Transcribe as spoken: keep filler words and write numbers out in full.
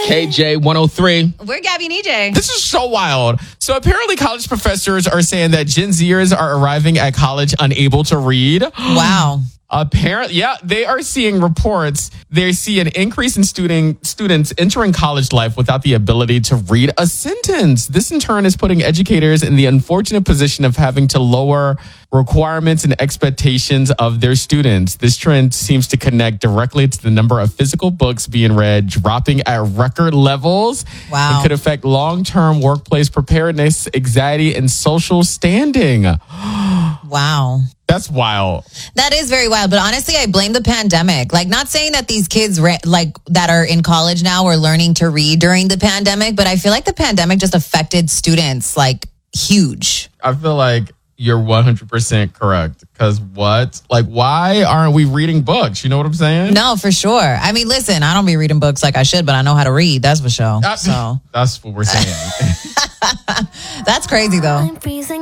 K J one oh three. We're Gabby and E J. This is so wild. So apparently college professors are saying that Gen Zers are arriving at college unable to read. Wow. Apparently, yeah, they are seeing reports. They see an increase in student, students entering college life without the ability to read a sentence. This, in turn, is putting educators in the unfortunate position of having to lower requirements and expectations of their students. This trend seems to connect directly to the number of physical books being read, dropping at record levels. Wow. It could affect long-term workplace preparedness, anxiety, and social standing. Wow. That's wild. That is very wild. But honestly, I blame the pandemic. Like, not saying that these kids re- like that are in college now were learning to read during the pandemic, but I feel like the pandemic just affected students like huge. I feel like you're one hundred percent correct. Because what? Like, why aren't we reading books? You know what I'm saying? No, for sure. I mean, listen, I don't be reading books like I should, but I know how to read. That's for sure. That's, so that's what we're saying. That's crazy, though. I'm freezing.